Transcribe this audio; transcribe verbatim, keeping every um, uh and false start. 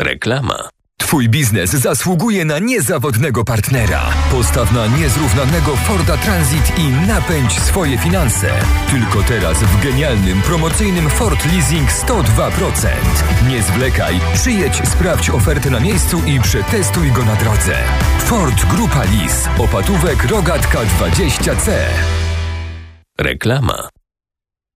Reklama. Twój biznes zasługuje na niezawodnego partnera. Postaw na niezrównanego Forda Transit i napędź swoje finanse. Tylko teraz w genialnym, promocyjnym Ford Leasing sto dwa procent. Nie zwlekaj, przyjedź, sprawdź ofertę na miejscu i przetestuj go na drodze. Ford Grupa Lease. Opatówek Rogatka dwadzieścia C. Reklama.